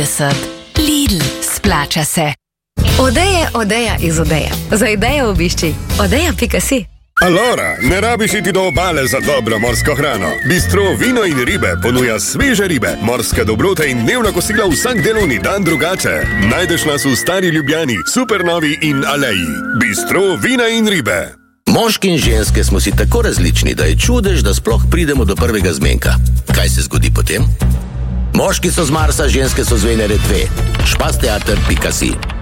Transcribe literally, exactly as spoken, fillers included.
štirideset. Lidl, splača se. Odeja, odeja iz Odeja. Za idejo obišči odeja pika si. Allora, ne rabiš iti do obale za dobro morsko hrano. Bistro Vino in ribe ponuja sveže ribe, morske dobrote in dnevna kosila vsak delovni dan drugače. Najdeš nas v Stari Ljubljani, Supernovi in Aleji. Bistro Vina in ribe. Moški in ženske smo si tako različni, da je čudež, da sploh pridemo do prvega zmenka. Kaj se zgodi potem? Moški so z Marsa, ženske so z Venere dve. špas teater pika si.